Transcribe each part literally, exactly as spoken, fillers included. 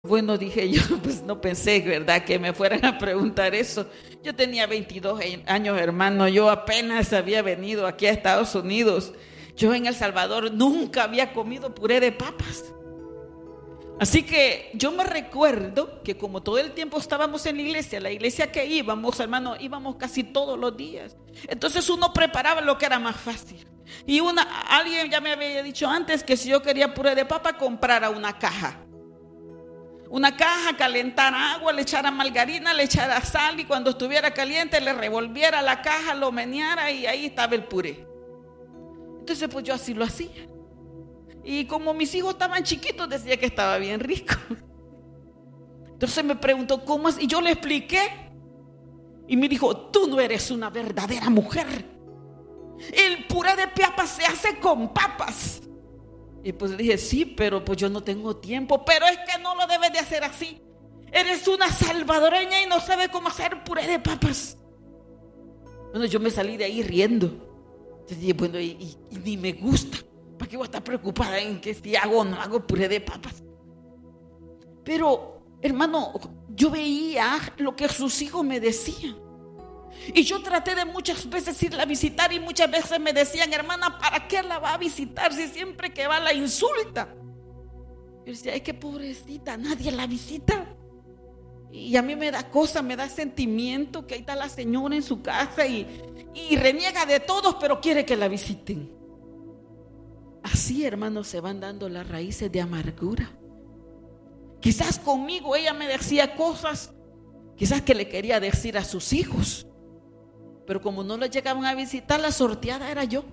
Bueno, dije yo, pues no pensé, ¿verdad?, que me fueran a preguntar eso. Yo tenía veintidós años, hermano. Yo apenas había venido aquí a Estados Unidos. Yo en El Salvador nunca había comido puré de papas. Así que yo me recuerdo que como todo el tiempo estábamos en la iglesia, la iglesia que íbamos, hermano, íbamos casi todos los días. Entonces uno preparaba lo que era más fácil. Y una, alguien ya me había dicho antes que si yo quería puré de papa, comprara una caja. Una caja, calentara agua, le echara margarina, le echara sal y cuando estuviera caliente le revolviera la caja, lo meneara y ahí estaba el puré. Entonces pues yo así lo hacía. Y como mis hijos estaban chiquitos, decía que estaba bien rico. Entonces me preguntó, ¿cómo es? Y yo le expliqué. Y me dijo, tú no eres una verdadera mujer. El puré de papas se hace con papas. Y pues le dije, sí, pero pues yo no tengo tiempo. Pero es que no lo debes de hacer así. Eres una salvadoreña y no sabes cómo hacer puré de papas. Bueno, yo me salí de ahí riendo. Entonces dije, bueno, y, y, y ni me gusta. ¿Para qué voy a estar preocupada en que si hago o no hago puré de papas? Pero, hermano, yo veía lo que sus hijos me decían. Y yo traté de muchas veces irla a visitar y muchas veces me decían, hermana, ¿para qué la va a visitar si siempre que va la insulta? Yo decía, es que pobrecita, nadie la visita. Y a mí me da cosa, me da sentimiento que ahí está la señora en su casa y, y reniega de todos, pero quiere que la visiten. Así, hermanos, se van dando las raíces de amargura. Quizás conmigo ella me decía cosas, quizás que le quería decir a sus hijos, pero como no les llegaban a visitar, la sorteada era yo.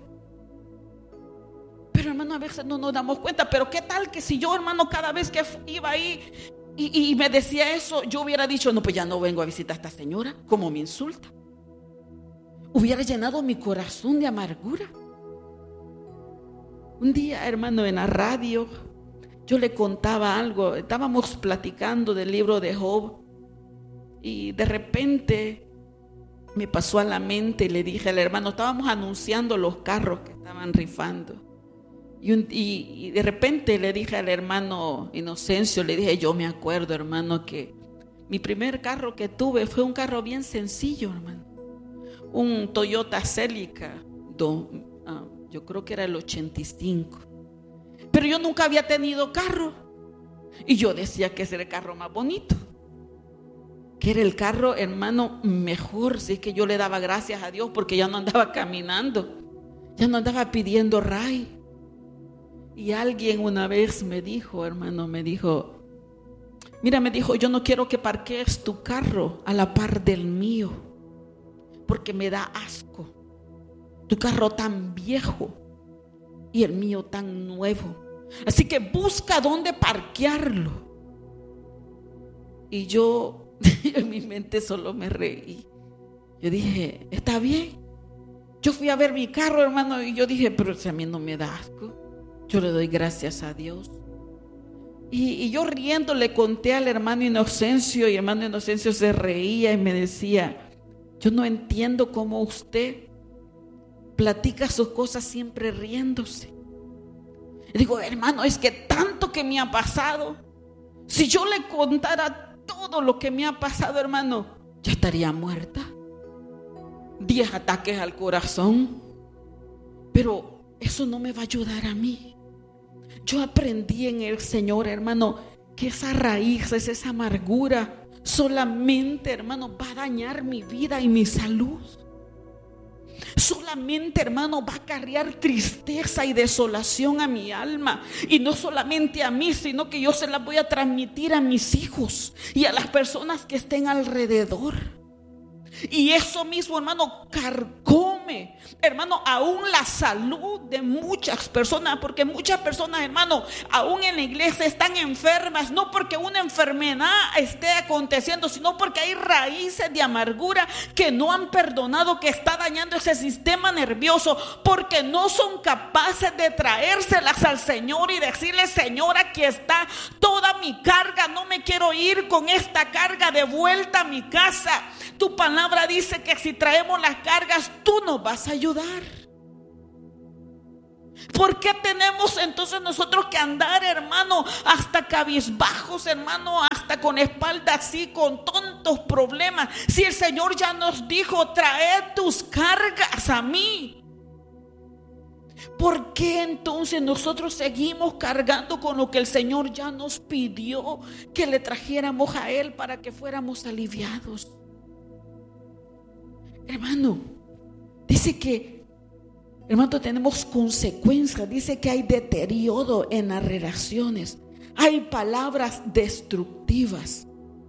Pero, hermano, a veces no nos damos cuenta. Pero qué tal que si yo, hermano, cada vez que iba ahí y, y me decía eso, yo hubiera dicho, no, pues ya no vengo a visitar a esta señora, como me insulta. Hubiera llenado mi corazón de amargura. Un día, hermano, en la radio, yo le contaba algo. Estábamos platicando del libro de Job y de repente me pasó a la mente y le dije al hermano, estábamos anunciando los carros que estaban rifando. Y, un, y, y de repente le dije al hermano Inocencio, le dije, yo me acuerdo, hermano, que mi primer carro que tuve fue un carro bien sencillo, hermano. Un Toyota Celica, do, uh, yo creo que era el ochenta y cinco. Pero yo nunca había tenido carro. Y yo decía que ese era el carro más bonito. Que era el carro, hermano, mejor. Si es que yo le daba gracias a Dios porque ya no andaba caminando. Ya no andaba pidiendo ray. Y alguien una vez me dijo, hermano, me dijo, mira, me dijo, yo no quiero que parquees tu carro a la par del mío, porque me da asco. Tu carro tan viejo y el mío tan nuevo. Así que busca dónde parquearlo. Y yo, en mi mente solo me reí. Yo dije, está bien. Yo fui a ver mi carro, hermano, y yo dije, pero si a mí no me da asco, yo le doy gracias a Dios. Y, y yo riendo le conté al hermano Inocencio, y el hermano Inocencio se reía y me decía, yo no entiendo cómo usted platica sus cosas siempre riéndose. Y digo, hermano, es que tanto que me ha pasado. Si yo le contara todo lo que me ha pasado, hermano, ya estaría muerta. Diez ataques al corazón. Pero eso no me va a ayudar a mí. Yo aprendí en el Señor, hermano, que esa raíz, esa amargura, solamente, hermano, va a dañar mi vida y mi salud. Solamente, hermano, va a acarrear tristeza y desolación a mi alma. Y no solamente a mí, sino que yo se las voy a transmitir a mis hijos y a las personas que estén alrededor. Y eso mismo, hermano, carcome, hermano, aún la salud de muchas personas. Porque muchas personas, hermano, aún en la iglesia están enfermas. No porque una enfermedad esté aconteciendo, sino porque hay raíces de amargura que no han perdonado, que está dañando ese sistema nervioso. Porque no son capaces de traérselas al Señor y decirle, Señor, aquí está toda mi carga. No me quiero ir con esta carga de vuelta a mi casa. Tu palabra dice que si traemos las cargas, tú nos vas a ayudar. ¿Por qué tenemos entonces nosotros que andar, hermano, hasta cabizbajos, hermano, hasta con espalda así, con tontos problemas? Si el Señor ya nos dijo, traed tus cargas a mí. ¿Por qué entonces nosotros seguimos cargando con lo que el Señor ya nos pidió que le trajéramos a Él para que fuéramos aliviados? Hermano, dice que Hermano, tenemos consecuencias. Dice que hay deterioro en las relaciones. Hay palabras destructivas.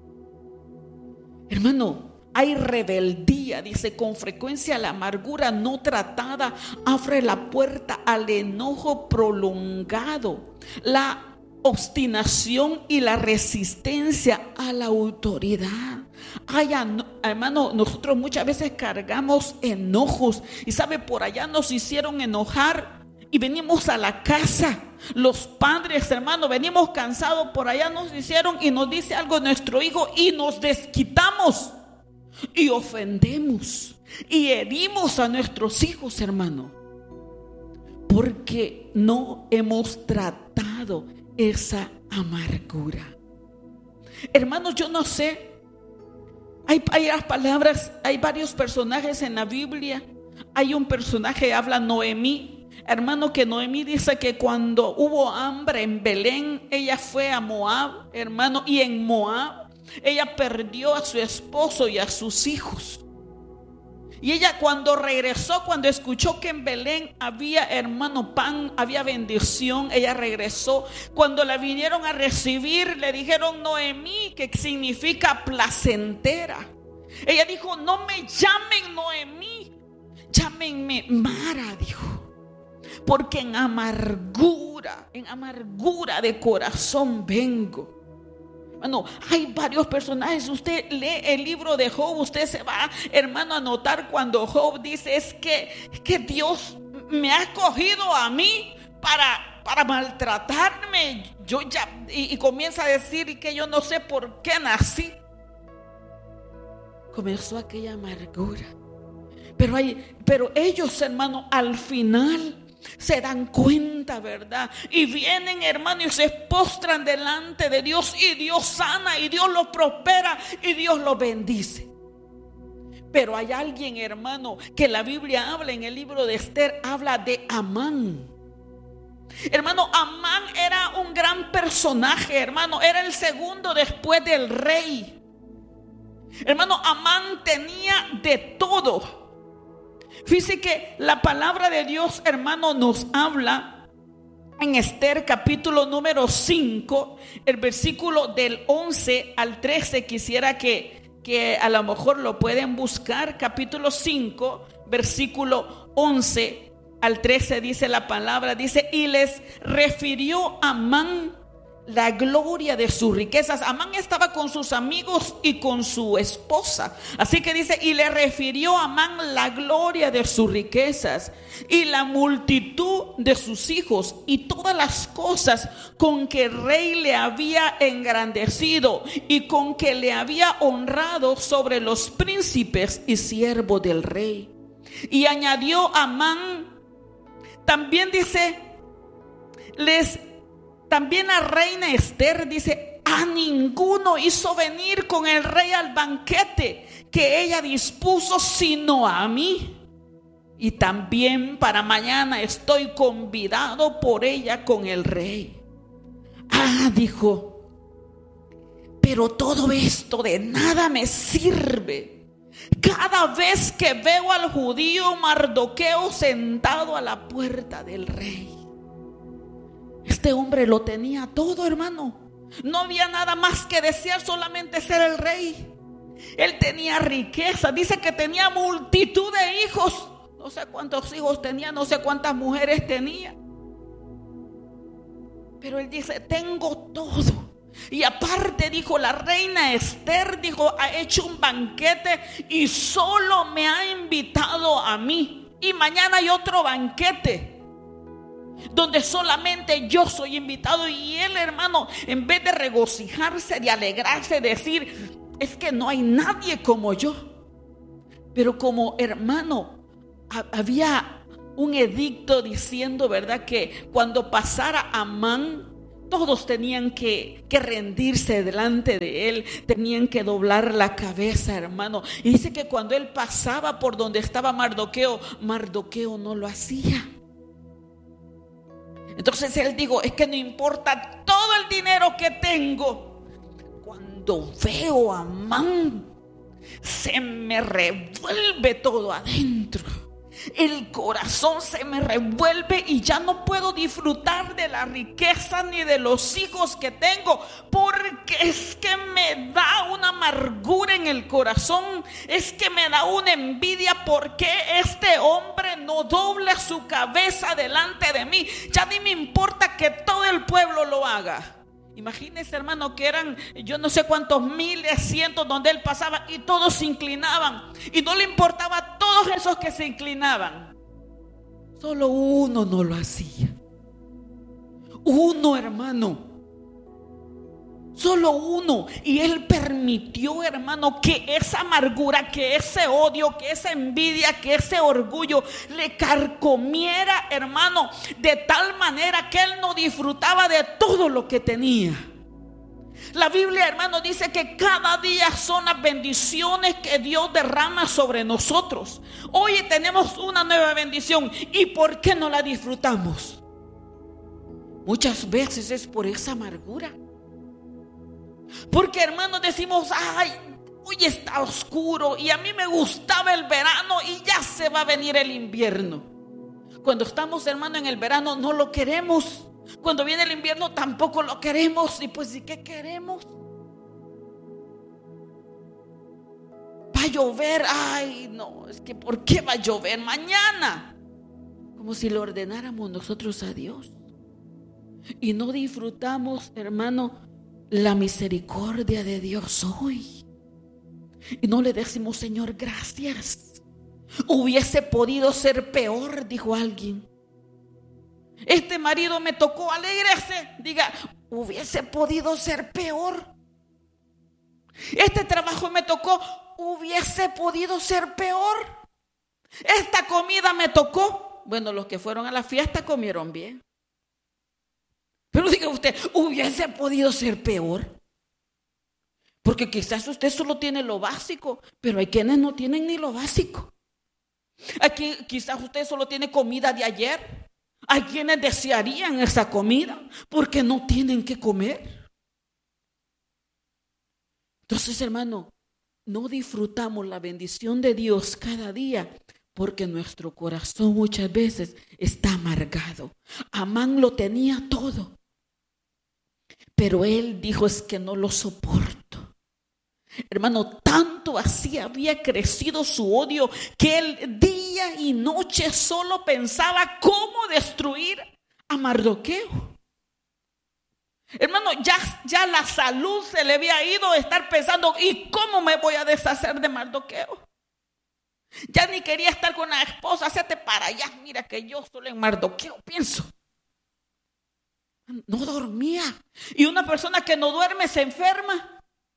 Hermano, hay rebeldía. Dice, con frecuencia la amargura no tratada abre la puerta al enojo prolongado, la obstinación y la resistencia a la autoridad. Ay, hermano, nosotros muchas veces cargamos enojos. Y sabe, por allá nos hicieron enojar y venimos a la casa. Los padres, hermano, venimos cansados, por allá nos hicieron y nos dice algo nuestro hijo y nos desquitamos y ofendemos y herimos a nuestros hijos, hermano, porque no hemos tratado esa amargura. Hermanos, yo no sé, hay varias palabras, hay varios personajes en la Biblia. Hay un personaje, habla Noemí, hermano, que Noemí dice que cuando hubo hambre en Belén, ella fue a Moab, hermano, y en Moab ella perdió a su esposo y a sus hijos. Y ella cuando regresó, cuando escuchó que en Belén había, hermano, pan, había bendición, ella regresó. Cuando la vinieron a recibir, le dijeron Noemí, que significa placentera. Ella dijo, no me llamen Noemí, llámenme Mara, dijo, porque en amargura, en amargura de corazón vengo. Bueno, hay varios personajes. Usted lee el libro de Job, usted se va, hermano, a notar cuando Job dice, es que, que Dios me ha escogido a mí para, para maltratarme. Yo ya, y, y comienza a decir que yo no sé por qué nací. Comenzó aquella amargura. Pero, hay, pero ellos, hermano, al final se dan cuenta, ¿verdad? Y vienen, hermano, y se postran delante de Dios, y Dios sana, y Dios los prospera, y Dios los bendice. Pero hay alguien, hermano, que la Biblia habla en el libro de Esther, habla de Amán. Hermano, Amán era un gran personaje, hermano, era el segundo después del rey. Hermano, Amán tenía de todo. Fíjese que la palabra de Dios, hermano, nos habla en Esther capítulo número cinco, el versículo del once al trece. Quisiera que, que a lo mejor lo pueden buscar. Capítulo cinco, versículo once al trece, dice la palabra, dice, y les refirió Amán la gloria de sus riquezas. Amán estaba con sus amigos y con su esposa. Así que dice, y le refirió a Amán la gloria de sus riquezas y la multitud de sus hijos y todas las cosas con que el rey le había engrandecido y con que le había honrado sobre los príncipes y siervos del rey. Y añadió Amán, también dice, les También a reina Esther, dice, a ninguno hizo venir con el rey al banquete que ella dispuso, sino a mí. Y también para mañana estoy convidado por ella con el rey. Ah, dijo, pero todo esto de nada me sirve. Cada vez que veo al judío Mardoqueo sentado a la puerta del rey. Este hombre lo tenía todo, hermano. No había nada más que desear, solamente ser el rey. Él tenía riqueza. Dice que tenía multitud de hijos. No sé cuántos hijos tenía, no sé cuántas mujeres tenía. Pero él dice, tengo todo. Y aparte, dijo, la reina Esther, dijo, ha hecho un banquete y solo me ha invitado a mí. Y mañana hay otro banquete donde solamente yo soy invitado. Y él, hermano, en vez de regocijarse, de alegrarse, decir, es que no hay nadie como yo. Pero como, hermano, había un edicto diciendo, ¿verdad?, que cuando pasara Amán, todos tenían que, que rendirse delante de él, tenían que doblar la cabeza, hermano. Y dice que cuando él pasaba por donde estaba Mardoqueo, Mardoqueo no lo hacía. Entonces él dijo, es que no importa todo el dinero que tengo, cuando veo a Amán, se me revuelve todo adentro. El corazón se me revuelve y ya no puedo disfrutar de la riqueza ni de los hijos que tengo, porque es que me da una amargura en el corazón, es que me da una envidia porque este hombre no dobla su cabeza delante de mí. Ya ni me importa que todo el pueblo lo haga. Imagínense, hermano, que eran yo no sé cuántos miles, cientos donde él pasaba y todos se inclinaban y no le importaba a todos esos que se inclinaban. Solo uno no lo hacía. Uno, hermano. Solo uno. Y él permitió, hermano, que esa amargura, que ese odio, que esa envidia, que ese orgullo le carcomiera, hermano, de tal manera que él no disfrutaba de todo lo que tenía. La Biblia, hermano, dice que cada día son las bendiciones que Dios derrama sobre nosotros. Hoy tenemos una nueva bendición. ¿Y por qué no la disfrutamos? Muchas veces es por esa amargura. Porque, hermanos, decimos, ay, hoy está oscuro y a mí me gustaba el verano y ya se va a venir el invierno. Cuando estamos, hermano, en el verano no lo queremos. Cuando viene el invierno tampoco lo queremos. Y pues, ¿y qué queremos? Va a llover. Ay, no, es que ¿por qué va a llover mañana? Como si le ordenáramos nosotros a Dios. Y no disfrutamos, hermano, la misericordia de Dios hoy. Y no le decimos, Señor, gracias. Hubiese podido ser peor, dijo alguien. Este marido me tocó, alégrese. Diga, hubiese podido ser peor. Este trabajo me tocó, hubiese podido ser peor. Esta comida me tocó. Bueno, los que fueron a la fiesta comieron bien. Pero diga usted, hubiese podido ser peor. Porque quizás usted solo tiene lo básico, pero hay quienes no tienen ni lo básico. Aquí quizás usted solo tiene comida de ayer. Hay quienes desearían esa comida porque no tienen que comer. Entonces, hermano, no disfrutamos la bendición de Dios cada día porque nuestro corazón muchas veces está amargado. Amán lo tenía todo, pero él dijo, es que no lo soporto. Hermano, tanto así había crecido su odio que él día y noche solo pensaba cómo destruir a Mardoqueo. Hermano, ya, ya la salud se le había ido a estar pensando, ¿y cómo me voy a deshacer de Mardoqueo? Ya ni quería estar con la esposa, hacete para allá, mira que yo solo en Mardoqueo pienso. No dormía. Y una persona que no duerme se enferma.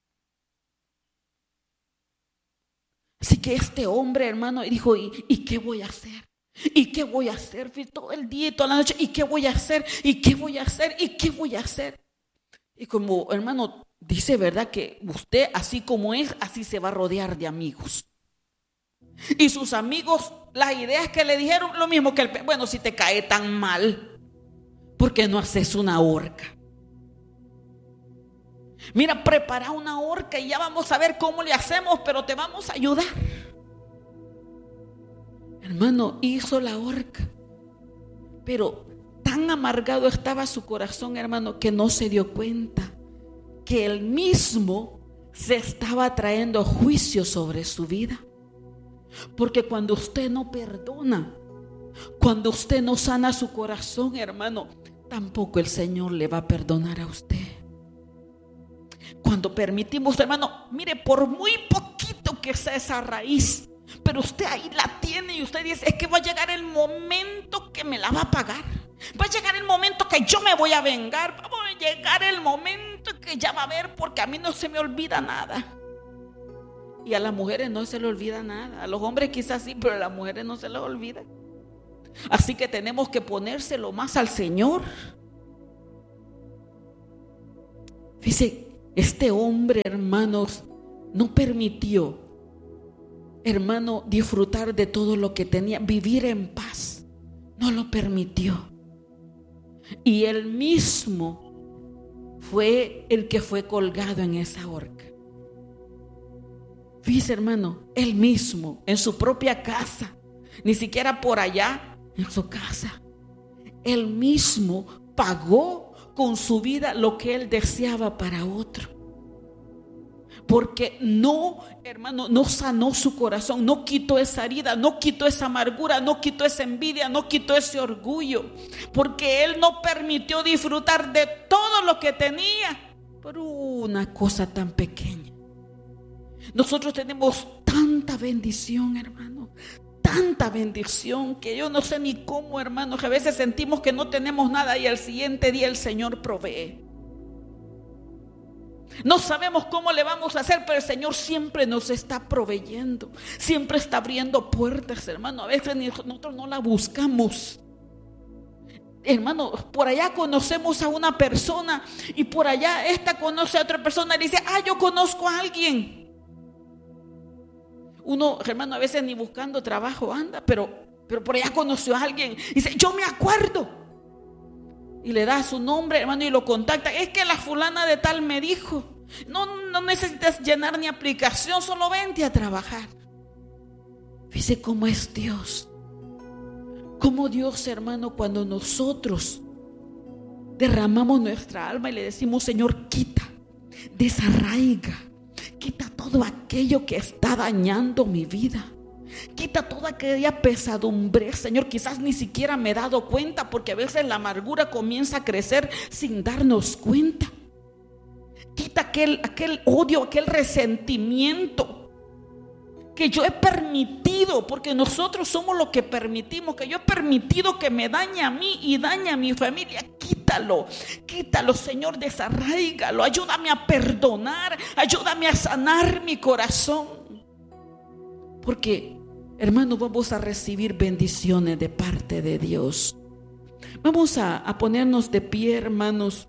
Así que este hombre, hermano, dijo, ¿y, ¿y qué voy a hacer? ¿Y qué voy a hacer? Fui todo el día y toda la noche, ¿y qué voy a hacer? ¿Y qué voy a hacer? ¿Y qué voy a hacer? Y como, hermano, dice, ¿verdad? Que usted, así como es, así se va a rodear de amigos. Y sus amigos, las ideas que le dijeron, lo mismo que el, bueno, si te cae tan mal, ¿por qué no haces una horca? Mira, prepara una horca y ya vamos a ver cómo le hacemos, pero te vamos a ayudar. Hermano, hizo la horca, pero tan amargado estaba su corazón, hermano, que no se dio cuenta que él mismo se estaba trayendo juicio sobre su vida. Porque cuando usted no perdona, cuando usted no sana su corazón, hermano, tampoco el Señor le va a perdonar a usted. Cuando permitimos, hermano, mire, por muy poquito que sea esa raíz, pero usted ahí la tiene y usted dice, es que va a llegar el momento que me la va a pagar. Va a llegar el momento que yo me voy a vengar. Va a llegar el momento que ya va a ver, porque a mí no se me olvida nada. Y a las mujeres no se le olvida nada. A los hombres quizás sí, pero a las mujeres no se les olvida. Así que tenemos que ponérselo más al Señor. Dice, este hombre, hermanos, no permitió, hermano, disfrutar de todo lo que tenía, vivir en paz. No lo permitió. Y él mismo fue el que fue colgado en esa horca. Fíjese, hermano, él mismo, en su propia casa, ni siquiera por allá, en su casa, él mismo pagó con su vida lo que él deseaba para otro. Porque no, hermano, no sanó su corazón, no quitó esa herida, no quitó esa amargura, no quitó esa envidia, no quitó ese orgullo. Porque él no permitió disfrutar de todo lo que tenía por una cosa tan pequeña. Nosotros tenemos tanta bendición, hermano, tanta bendición que yo no sé ni cómo, hermano, que a veces sentimos que no tenemos nada y al siguiente día el Señor provee. No sabemos cómo le vamos a hacer, pero el Señor siempre nos está proveyendo, siempre está abriendo puertas, hermano. A veces nosotros no la buscamos. Hermano, por allá conocemos a una persona y por allá esta conoce a otra persona y dice, ah, yo conozco a alguien. Uno, hermano, a veces ni buscando trabajo anda, pero, pero por allá conoció a alguien y dice, yo me acuerdo. Y le da su nombre, hermano, y lo contacta. Es que la fulana de tal me dijo. No, no necesitas llenar ni aplicación, solo vente a trabajar. Fíjese cómo es Dios. Cómo Dios, hermano, cuando nosotros derramamos nuestra alma y le decimos, Señor, quita, desarraiga, quita todo aquello que está dañando mi vida. Quita toda aquella pesadumbre, Señor. Quizás ni siquiera me he dado cuenta, porque a veces la amargura comienza a crecer sin darnos cuenta. Quita aquel, aquel odio, aquel resentimiento que yo he permitido, porque nosotros somos lo que permitimos, que yo he permitido que me dañe a mí y dañe a mi familia. Quítalo, quítalo, Señor, desarráigalo. Ayúdame a perdonar, ayúdame a sanar mi corazón. Porque, hermanos, vamos a recibir bendiciones de parte de Dios. Vamos a, a ponernos de pie, hermanos,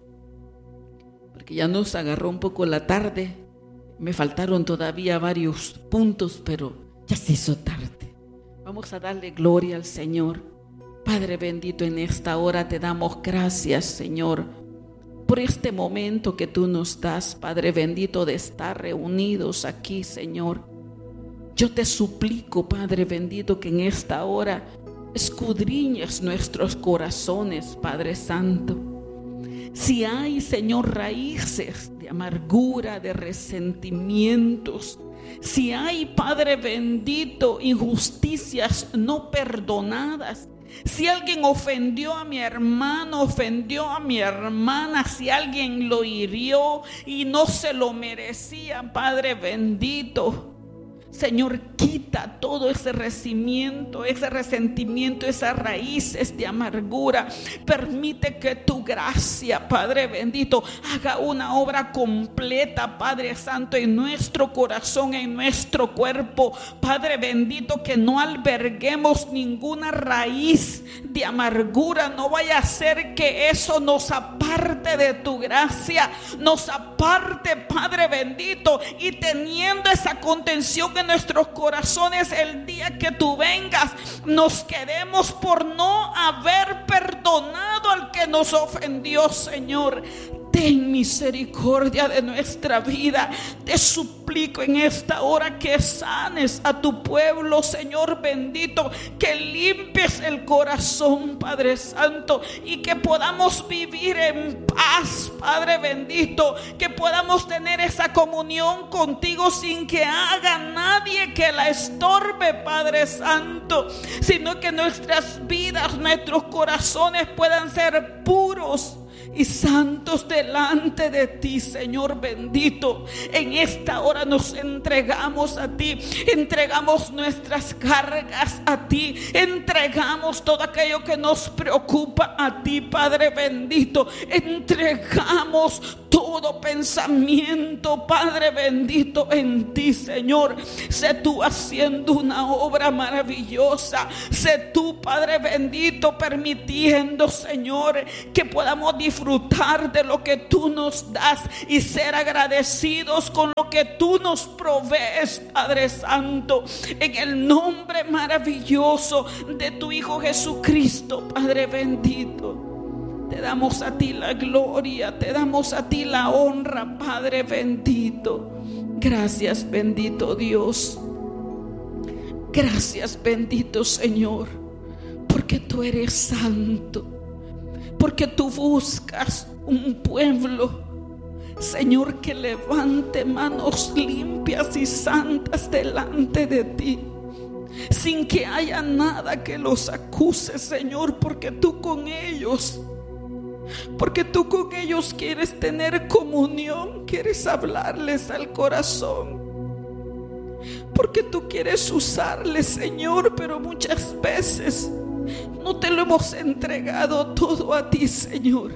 porque ya nos agarró un poco la tarde. Me faltaron todavía varios puntos, pero ya se hizo tarde. Vamos a darle gloria al Señor. Padre bendito, en esta hora te damos gracias, Señor, por este momento que tú nos das, Padre bendito, de estar reunidos aquí, Señor. Yo te suplico, Padre bendito, que en esta hora escudriñes nuestros corazones, Padre Santo. Si hay, Señor, raíces de amargura, de resentimientos, si hay, Padre bendito, injusticias no perdonadas, si alguien ofendió a mi hermano, ofendió a mi hermana, si alguien lo hirió y no se lo merecía, Padre bendito, Señor, quita todo ese resentimiento, ese resentimiento, esas raíces de amargura. Permite que tu gracia, Padre bendito, haga una obra completa, Padre Santo, en nuestro corazón, en nuestro cuerpo. Padre bendito, que no alberguemos ninguna raíz de amargura. No vaya a ser que eso nos aparte de tu gracia, nos aparte, Padre bendito, y teniendo esa contención en nuestros corazones, el día que tú vengas, nos quedemos por no haber perdonado al que nos ofendió, Señor. Ten misericordia de nuestra vida. Te suplico en esta hora que sanes a tu pueblo, Señor bendito, que limpies el corazón, Padre Santo, y que podamos vivir en paz, Padre bendito, que podamos tener esa comunión contigo sin que haga nadie que la estorbe, Padre Santo, sino que nuestras vidas, nuestros corazones puedan ser puros y santos delante de ti, Señor bendito. En esta hora nos entregamos a ti, entregamos nuestras cargas a ti, entregamos todo aquello que nos preocupa a ti, Padre bendito. Entregamos todo todo pensamiento, Padre bendito, en ti, Señor. Sé tú haciendo una obra maravillosa. Sé tú, Padre bendito, permitiendo, Señor, que podamos disfrutar de lo que tú nos das y ser agradecidos con lo que tú nos provees, Padre Santo, en el nombre maravilloso de tu Hijo Jesucristo, Padre bendito. Te damos a ti la gloria, te damos a ti la honra, Padre bendito. Gracias, bendito Dios. Gracias, bendito Señor, porque tú eres santo, porque tú buscas un pueblo, Señor, que levante manos limpias y santas delante de ti, sin que haya nada que los acuse, Señor, porque tú con ellos Porque tú con ellos quieres tener comunión, quieres hablarles al corazón, porque tú quieres usarles, Señor, pero muchas veces no te lo hemos entregado todo a ti, Señor.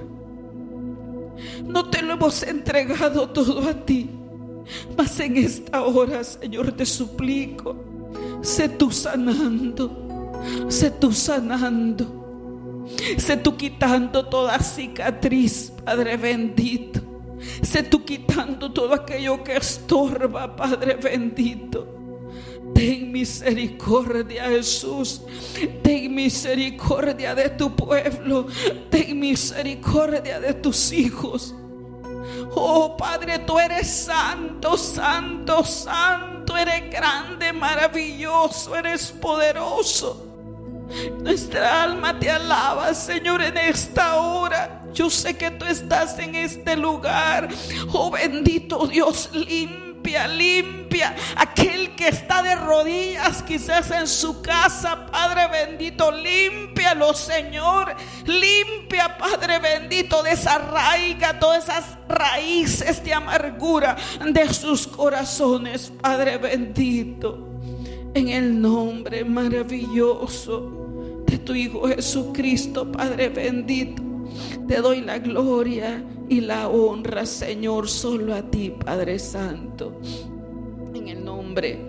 No te lo hemos entregado todo a ti. Mas en esta hora, Señor, te suplico, sé tú sanando, sé tú sanando. Sé tú quitando toda cicatriz, Padre bendito. Sé tú quitando todo aquello que estorba, Padre bendito. Ten misericordia, Jesús. Ten misericordia de tu pueblo. Ten misericordia de tus hijos. Oh Padre, tú eres santo, santo, santo. Eres grande, maravilloso, eres poderoso. Nuestra alma te alaba, Señor, en esta hora. Yo sé que tú estás en este lugar. Oh bendito Dios, limpia, limpia aquel que está de rodillas quizás en su casa, Padre bendito, límpialo, Señor. Limpia, Padre bendito, desarraiga todas esas raíces de amargura de sus corazones, Padre bendito, en el nombre maravilloso de tu Hijo Jesucristo, Padre bendito. Te doy la gloria y la honra, Señor, solo a ti, Padre Santo, en el nombre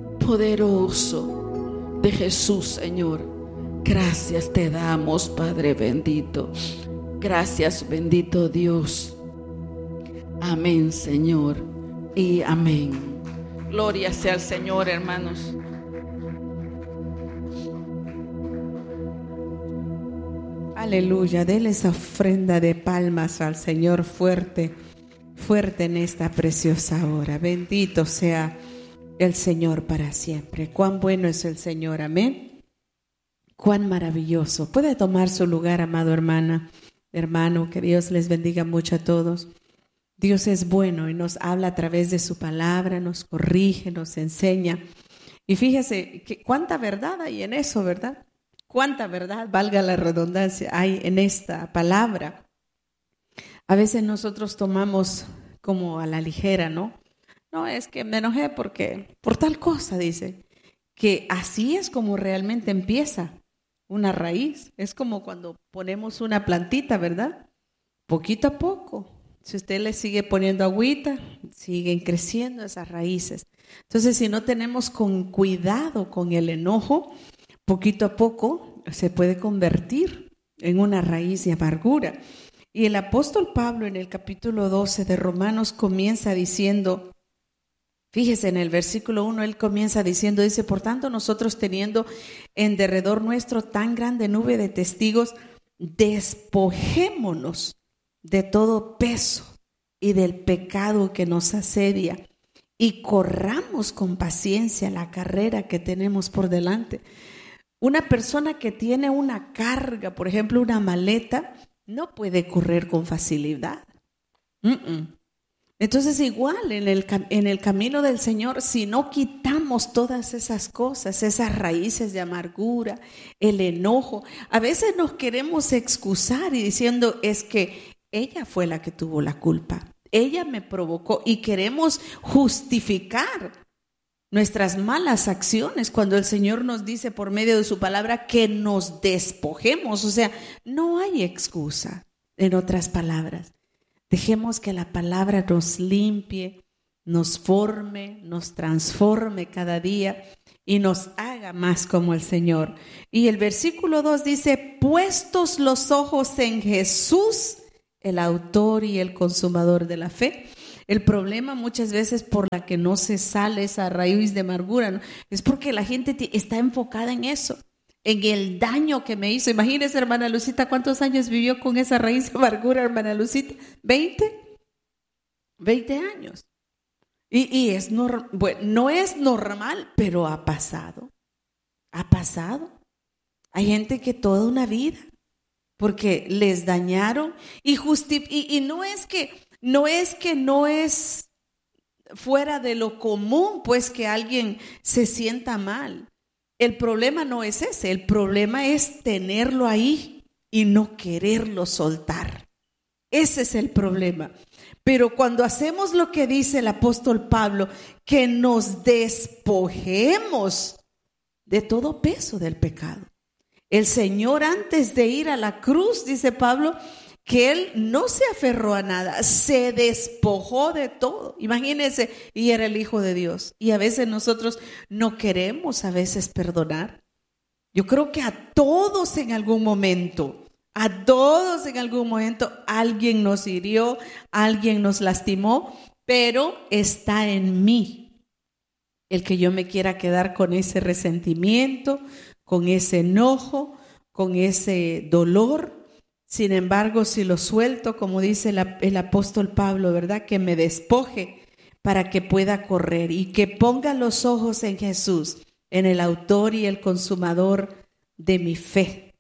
poderoso de Jesús, Señor. Gracias te damos, Padre bendito. Gracias, bendito Dios. Amén, Señor, y amén. Gloria sea al Señor, hermanos. Aleluya, denle esa ofrenda de palmas al Señor fuerte, fuerte en esta preciosa hora. Bendito sea el Señor para siempre. Cuán bueno es el Señor, amén. Cuán maravilloso. Puede tomar su lugar, amado hermana, hermano, que Dios les bendiga mucho a todos. Dios es bueno y nos habla a través de su palabra, nos corrige, nos enseña. Y fíjese que cuánta verdad hay en eso, ¿verdad? Cuánta verdad, valga la redundancia, hay en esta palabra. A veces nosotros tomamos como a la ligera, ¿no? No, es que me enojé porque por tal cosa, dice. Que así es como realmente empieza una raíz. Es como cuando ponemos una plantita, ¿verdad? Poquito a poco. Si usted le sigue poniendo agüita, siguen creciendo esas raíces. Entonces, si no tenemos con cuidado con el enojo, poquito a poco se puede convertir en una raíz de amargura. Y el apóstol Pablo en el capítulo doce de Romanos comienza diciendo, fíjese en el versículo uno, él comienza diciendo, dice, por tanto nosotros teniendo en derredor nuestro tan grande nube de testigos, despojémonos de todo peso y del pecado que nos asedia y corramos con paciencia la carrera que tenemos por delante. Una persona que tiene una carga, por ejemplo, una maleta, no puede correr con facilidad. Mm-mm. Entonces, igual en el, en el camino del Señor, si no quitamos todas esas cosas, esas raíces de amargura, el enojo, a veces nos queremos excusar y diciendo, es que ella fue la que tuvo la culpa, ella me provocó, y queremos justificar nuestras malas acciones cuando el Señor nos dice por medio de su palabra que nos despojemos. O sea, no hay excusa, en otras palabras. Dejemos que la palabra nos limpie, nos forme, nos transforme cada día y nos haga más como el Señor. Y el versículo dos dice, puestos los ojos en Jesús, el autor y el consumador de la fe. El problema muchas veces por la que no se sale esa raíz de amargura, ¿no? Es porque la gente está enfocada en eso, en el daño que me hizo. Imagínese, hermana Lucita, ¿cuántos años vivió con esa raíz de amargura, hermana Lucita? ¿veinte? veinte años. Y, y es no, bueno, no es normal, pero ha pasado. Ha pasado. Hay gente que toda una vida, porque les dañaron y, justi- y, y no es que no es que no es fuera de lo común, pues que alguien se sienta mal. El problema no es ese, el problema es tenerlo ahí y no quererlo soltar. Ese es el problema. Pero cuando hacemos lo que dice el apóstol Pablo, que nos despojemos de todo peso del pecado. El Señor, antes de ir a la cruz, dice Pablo, que Él no se aferró a nada, se despojó de todo. Imagínense, y era el Hijo de Dios. Y a veces nosotros no queremos a veces perdonar. Yo creo que a todos en algún momento, a todos en algún momento, alguien nos hirió, alguien nos lastimó, pero está en mí el que yo me quiera quedar con ese resentimiento, con ese enojo, con ese dolor. Sin embargo, si lo suelto, como dice el, el apóstol Pablo, ¿verdad? Que me despoje para que pueda correr y que ponga los ojos en Jesús, en el autor y el consumador de mi fe,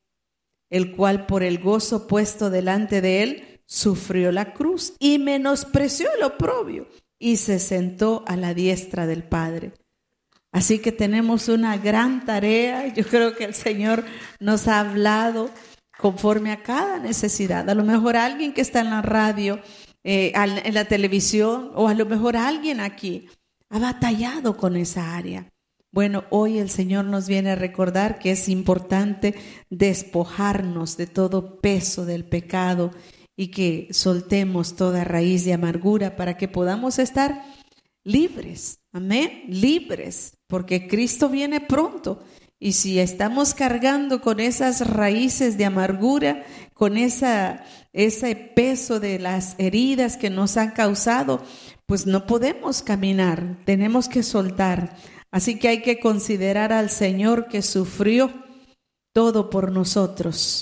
el cual por el gozo puesto delante de él sufrió la cruz y menospreció el oprobio y se sentó a la diestra del Padre. Así que tenemos una gran tarea. Yo creo que el Señor nos ha hablado conforme a cada necesidad. A lo mejor alguien que está en la radio, eh, en la televisión, o a lo mejor alguien aquí ha batallado con esa área. Bueno, hoy el Señor nos viene a recordar que es importante despojarnos de todo peso del pecado y que soltemos toda raíz de amargura para que podamos estar libres. Amén, libres, porque Cristo viene pronto. Y si estamos cargando con esas raíces de amargura, con esa, ese peso de las heridas que nos han causado, pues no podemos caminar, tenemos que soltar. Así que hay que considerar al Señor que sufrió todo por nosotros,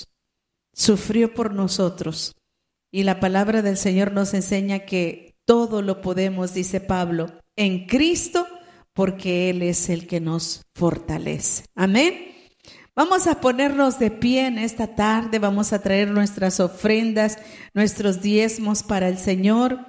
sufrió por nosotros. Y la palabra del Señor nos enseña que todo lo podemos, dice Pablo, en Cristo, porque Él es el que nos fortalece. Amén. Vamos a ponernos de pie en esta tarde, vamos a traer nuestras ofrendas, nuestros diezmos para el Señor.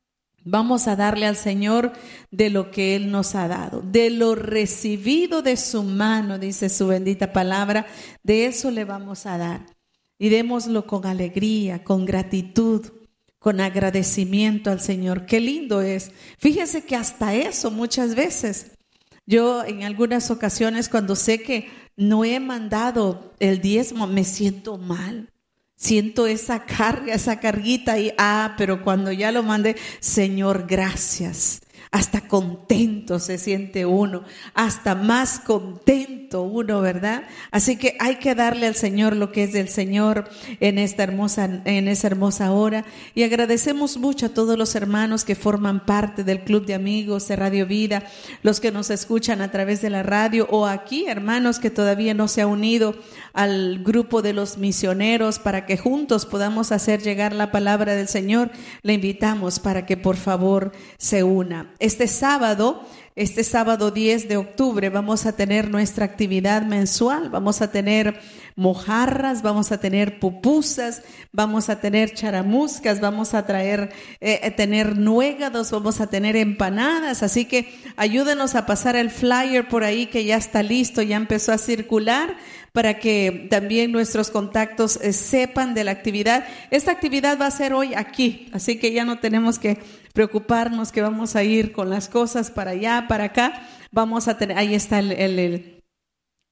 Vamos a darle al Señor de lo que Él nos ha dado, de lo recibido de su mano, dice su bendita palabra, de eso le vamos a dar. Y démoslo con alegría, con gratitud, con agradecimiento al Señor. Qué lindo es. Fíjese que hasta eso muchas veces, yo en algunas ocasiones cuando sé que no he mandado el diezmo, me siento mal. Siento esa carga, esa carguita y ah, pero cuando ya lo mandé, Señor, gracias. Hasta contento se siente uno, hasta más contento uno, ¿verdad? Así que hay que darle al Señor lo que es del Señor en esta hermosa, en esa hermosa hora. Y agradecemos mucho a todos los hermanos que forman parte del Club de Amigos de Radio Vida, los que nos escuchan a través de la radio o aquí, hermanos que todavía no se han unido al grupo de los misioneros para que juntos podamos hacer llegar la palabra del Señor. Le invitamos para que por favor se una. Este sábado, este sábado diez de octubre vamos a tener nuestra actividad mensual, vamos a tener mojarras, vamos a tener pupusas, vamos a tener charamuscas, vamos a traer, eh, tener nuegados, vamos a tener empanadas, así que ayúdenos a pasar el flyer por ahí que ya está listo, ya empezó a circular, para que también nuestros contactos eh, sepan de la actividad. Esta actividad va a ser hoy aquí, así que ya no tenemos que preocuparnos que vamos a ir con las cosas para allá, para acá. Vamos a tener, ahí está el, el, el,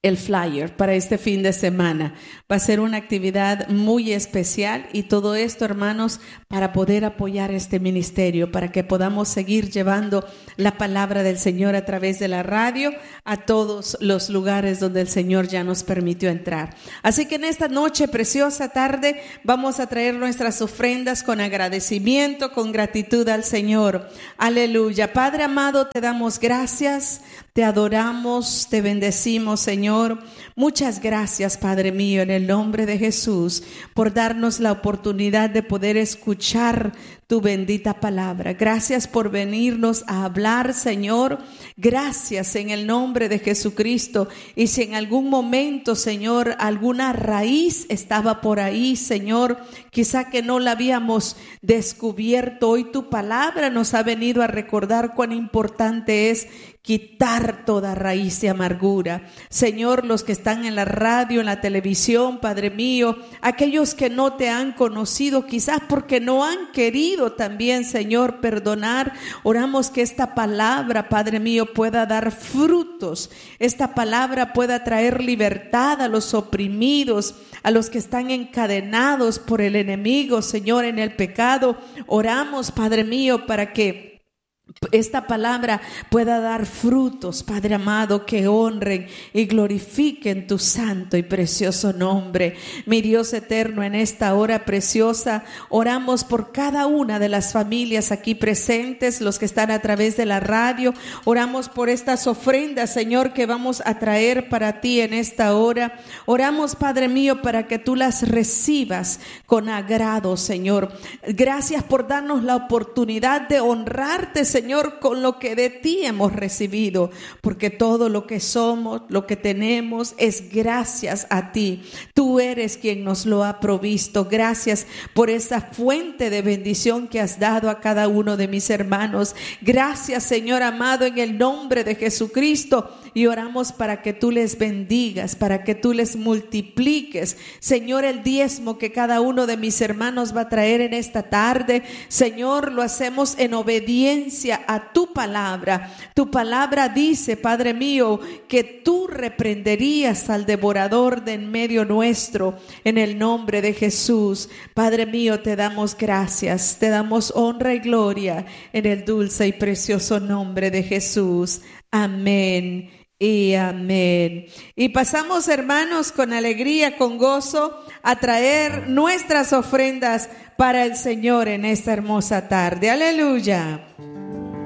el flyer para este fin de semana. Va a ser una actividad muy especial y todo esto, hermanos, para poder apoyar este ministerio, para que podamos seguir llevando la palabra del Señor a través de la radio a todos los lugares donde el Señor ya nos permitió entrar. Así que en esta noche, preciosa tarde, vamos a traer nuestras ofrendas con agradecimiento, con gratitud al Señor. Aleluya. Padre amado, te damos gracias, te adoramos, te bendecimos, Señor. Muchas gracias, Padre mío, en el nombre de Jesús, por darnos la oportunidad de poder escuchar tu bendita palabra. Gracias por venirnos a hablar, Señor. Gracias en el nombre de Jesucristo. Y si en algún momento, Señor, alguna raíz estaba por ahí, Señor, quizá que no la habíamos descubierto, hoy tu palabra nos ha venido a recordar cuán importante es quitar toda raíz de amargura. Señor, los que están en la radio, en la televisión, Padre mío, aquellos que no te han conocido, quizás porque no han querido también, Señor, perdonar, oramos que esta palabra, Padre mío, pueda dar frutos. Esta palabra pueda traer libertad a los oprimidos, a los que están encadenados por el enemigo, Señor, en el pecado. Oramos, Padre mío, para que esta palabra pueda dar frutos, Padre amado, que honren y glorifiquen tu santo y precioso nombre. Mi Dios eterno, en esta hora preciosa, oramos por cada una de las familias aquí presentes, los que están a través de la radio. Oramos por estas ofrendas, Señor, que vamos a traer para ti en esta hora. Oramos, Padre mío, para que tú las recibas con agrado, Señor. Gracias por darnos la oportunidad de honrarte, Señor, con lo que de ti hemos recibido, porque todo lo que somos, lo que tenemos, es gracias a ti. Tú eres quien nos lo ha provisto. Gracias por esa fuente de bendición que has dado a cada uno de mis hermanos. Gracias, Señor amado, en el nombre de Jesucristo. Y oramos para que tú les bendigas, para que tú les multipliques, Señor, el diezmo que cada uno de mis hermanos va a traer en esta tarde. Señor, lo hacemos en obediencia a tu palabra. Tu palabra dice, Padre mío, que tú reprenderías al devorador de en medio nuestro, en el nombre de Jesús. Padre mío, te damos gracias, te damos honra y gloria en el dulce y precioso nombre de Jesús. Amén y amén. Y pasamos, hermanos, con alegría, con gozo, a traer nuestras ofrendas para el Señor en esta hermosa tarde. Aleluya.